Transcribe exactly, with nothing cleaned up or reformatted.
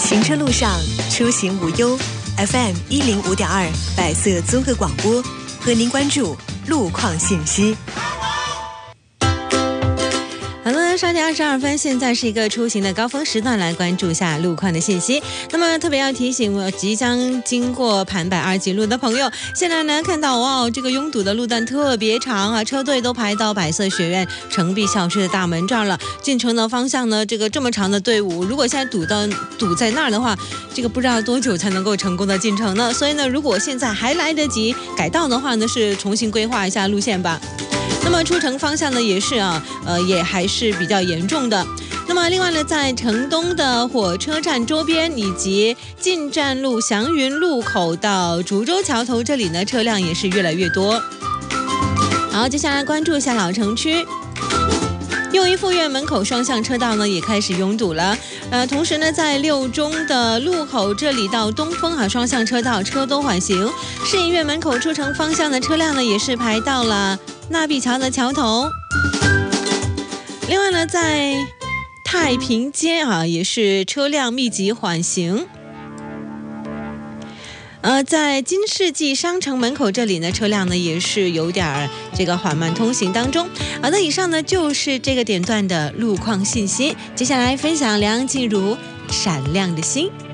行车路上出行无忧 ，F M 一零五点二百色综合广播，和您关注路况信息。 好了，十二点二十二分，现在是一个出行的高峰时段，来关注一下路况的信息。那么特别要提醒我即将经过盘柏二级路的朋友，现在呢看到哇，这个拥堵的路段特别长啊，车队都排到百色学院城壁校区的大门这儿了。进城的方向呢，这个这么长的队伍，如果现在堵到堵在那儿的话，这个不知道多久才能够成功的进城呢？所以呢，如果现在还来得及改道的话呢，是重新规划一下路线吧。那么出城方向呢也是啊，呃，也还是比较严重的。那么另外呢，在城东的火车站周边以及进站路祥云路口到竹洲桥头这里呢，车辆也是越来越多。好，接下来关注一下老城区。又一附院门口双向车道呢也开始拥堵了，呃，同时呢，在六中的路口这里到东风啊双向车道车多缓行，市医院门口出城方向的车辆呢也是排到了纳碧桥的桥头。另外呢，在太平街啊也是车辆密集缓行。呃，在金世纪商城门口这里呢，车辆呢也是有点这个缓慢通行当中。好的，以上呢就是这个点段的路况信息。接下来分享梁静茹《闪亮的心》。